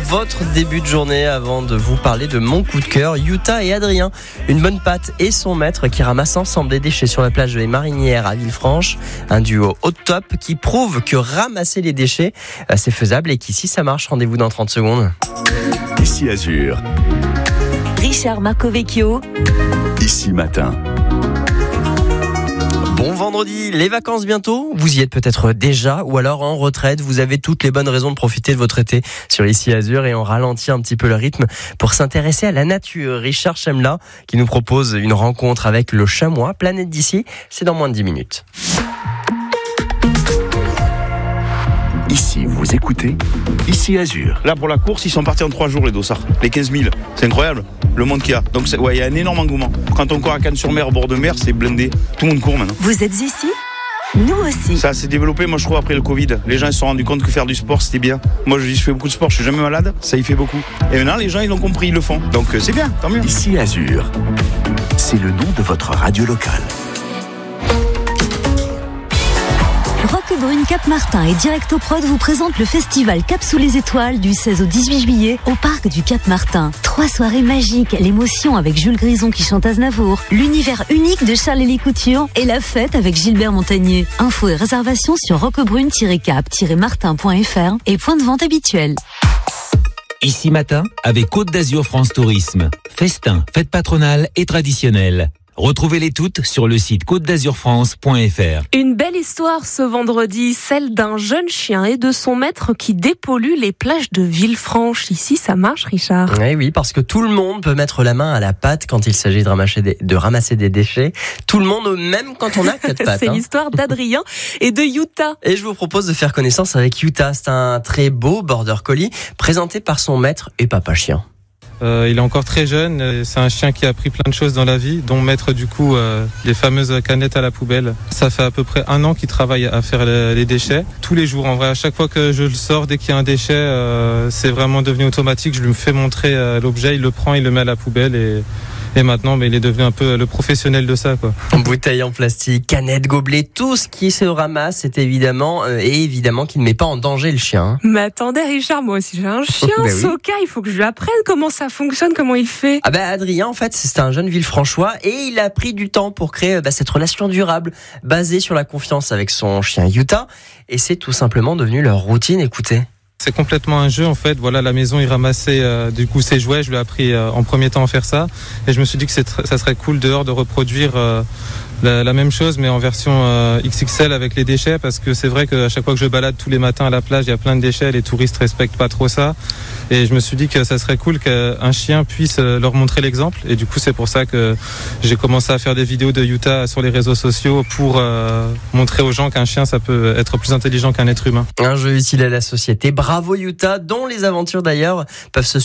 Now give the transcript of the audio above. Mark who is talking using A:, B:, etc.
A: votre début de journée avant de vous parler de mon coup de cœur. Yuta et Adrien, une bonne patte et son maître qui ramassent ensemble des déchets sur la plage des Marinières à Villefranche. Un duo au top qui prouve que ramasser les déchets, c'est faisable et qu'ici ça marche. Rendez-vous dans 30 secondes.
B: Ici Azur.
C: Richard Marcovecchio.
B: Ici Matin.
A: Bon vendredi, les vacances bientôt, vous y êtes peut-être déjà ou alors en retraite, vous avez toutes les bonnes raisons de profiter de votre été sur Ici Azur et on ralentit un petit peu le rythme pour s'intéresser à la nature. Richard Chemla qui nous propose une rencontre avec le chamois, Planète d'ici, c'est dans moins de 10 minutes.
B: Ici, vous écoutez Ici Azur.
D: Là, pour la course, ils sont partis en 3 jours, les dossards. Les 15 000. C'est incroyable, le monde qu'il y a. Donc, il y a un énorme engouement. Quand on court à Cannes-sur-Mer, au bord de mer, c'est blindé. Tout le monde court maintenant.
C: Vous êtes ici ? Nous aussi.
D: Ça s'est développé, moi, je trouve, après le Covid. Les gens, ils se sont rendus compte que faire du sport, c'était bien. Moi, je fais beaucoup de sport, je suis jamais malade. Ça y fait beaucoup. Et maintenant, les gens, ils l'ont compris, ils le font. Donc, c'est bien, tant mieux.
B: Ici Azur. C'est le nom de votre radio locale.
C: Roquebrune Cap-Martin et Directo Prod vous présentent le festival Cap sous les étoiles du 16 au 18 juillet au parc du Cap-Martin. 3 soirées magiques, l'émotion avec Jules Grison qui chante Aznavour, l'univers unique de Charles-Élie Couture et la fête avec Gilbert Montagnier. Infos et réservations sur roquebrune-cap-martin.fr et point de vente habituel.
E: Ici Matin, avec Côte d'Azur France Tourisme. Festin, fête patronale et traditionnelle. Retrouvez-les toutes sur le site côte-d'azur-france.fr.
F: Une belle histoire ce vendredi, celle d'un jeune chien et de son maître qui dépollue les plages de Villefranche. Ici, ça marche, Richard.
A: Oui, parce que tout le monde peut mettre la main à la pâte quand il s'agit de ramasser des déchets. Tout le monde, même quand on a 4 pattes.
F: C'est l'histoire d'Adrien et de Yuta.
A: Et je vous propose de faire connaissance avec Yuta. C'est un très beau border collie présenté par son maître et papa chien.
G: Il est encore très jeune, c'est un chien qui a appris plein de choses dans la vie, dont mettre du coup les fameuses canettes à la poubelle. Ça fait à peu près 1 an qu'il travaille à faire les déchets. Tous les jours, en vrai, à chaque fois que je le sors, dès qu'il y a un déchet, c'est vraiment devenu automatique. Je lui fais montrer l'objet, il le prend, il le met à la poubelle et maintenant, il est devenu un peu le professionnel de ça, quoi.
A: Bouteilles en plastique, canettes, gobelets, tout ce qui se ramasse, c'est évidemment qui ne met pas en danger le chien.
F: Mais attendez, Richard, moi aussi j'ai un chien, Soka, il faut que je lui apprenne comment ça fonctionne, comment il fait.
A: Adrien, en fait, c'est un jeune Villefranchois et il a pris du temps pour créer cette relation durable, basée sur la confiance avec son chien Yuta. Et c'est tout simplement devenu leur routine, écoutez.
G: C'est complètement un jeu en fait. Voilà, à la maison il ramassait du coup ses jouets. Je lui ai appris en premier temps à faire ça et je me suis dit que ça serait cool dehors de reproduire la même chose mais en version XXL avec les déchets parce que c'est vrai qu'à chaque fois que je balade tous les matins à la plage il y a plein de déchets, les touristes respectent pas trop ça et je me suis dit que ça serait cool qu'un chien puisse leur montrer l'exemple et du coup c'est pour ça que j'ai commencé à faire des vidéos de Yuta sur les réseaux sociaux pour montrer aux gens qu'un chien ça peut être plus intelligent qu'un être humain.
A: Un jeu utile à la société. Bravo Yuta, dont les aventures d'ailleurs peuvent se